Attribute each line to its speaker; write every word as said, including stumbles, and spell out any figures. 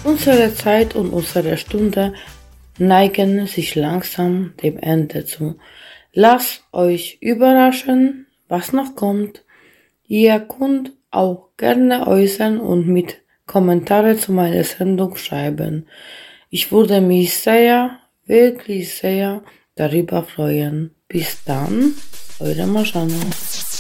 Speaker 1: Unsere Zeit und unsere Stunde neigen sich langsam dem Ende zu. Lasst euch überraschen, was noch kommt. Ihr könnt auch gerne äußern und mit Kommentare zu meiner Sendung schreiben. Ich würde mich sehr, wirklich sehr darüber freuen. Bis dann, eure Marjana.